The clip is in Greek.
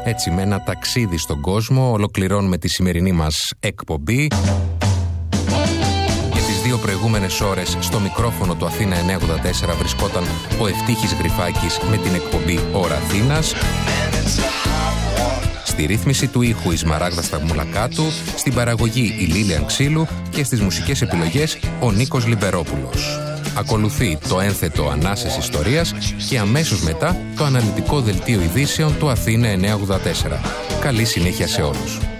Έτσι, με ένα ταξίδι στον κόσμο ολοκληρώνουμε τη σημερινή μας εκπομπή. Για τις 2 προηγούμενες ώρες στο μικρόφωνο του Αθήνα 984 βρισκόταν ο Ευτύχης Γρυφάκης με την εκπομπή Ώρα Αθήνας. Στη ρύθμιση του ήχου η Σμαράγδα Σταμουλακάτου, στην παραγωγή η Λίλιαν Ξύλου και στις μουσικές επιλογές ο Νίκος Λιμπερόπουλος. Ακολουθεί το ένθετο Ανάσες Ιστορίας και αμέσως μετά το αναλυτικό δελτίο ειδήσεων του Αθήνα 984. Καλή συνέχεια σε όλους.